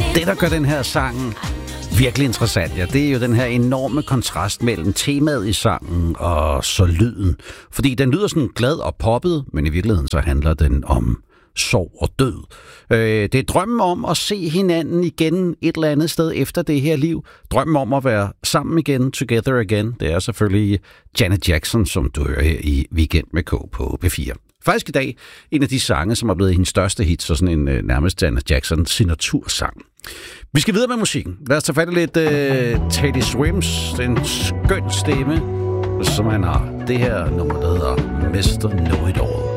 Det, der gør den her sang virkelig interessant, ja, det er jo den her enorme kontrast mellem temaet i sangen og så lyden. Fordi den lyder sådan glad og poppet, men i virkeligheden så handler den om sorg og død. Det er drømmen om at se hinanden igen et eller andet sted efter det her liv. Drømmen om at være sammen igen, together again. Det er selvfølgelig Janet Jackson, som du hører her i Weekend med K på P4. Faktisk i dag en af de sange, som er blevet hendes største hit, og sådan en nærmest Janet Jackson signatursang. Vi skal videre med musikken. Lad os tage fat i lidt Teddy Swims, den skøn stemme, som han har. Det her nummer, der hedder Mr. Know It All.